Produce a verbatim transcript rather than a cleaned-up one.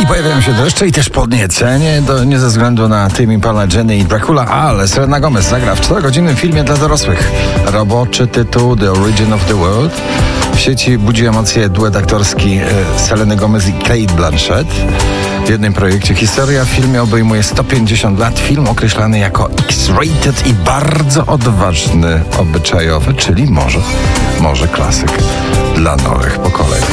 I pojawiają się deszcze i też podniecenie, to nie ze względu na Tame Impala, Jenny i Dracula, ale Selena Gomez zagra w czterogodzinnym filmie dla dorosłych. Roboczy tytuł The Origin of the World. W sieci budzi emocje duet aktorski Seleny Gomez i Cate Blanchett. W jednym projekcie historia w filmie obejmuje sto pięćdziesiąt lat. Film określany jako X-rated i bardzo odważny obyczajowy, czyli może, może klasyk dla nowych pokoleń.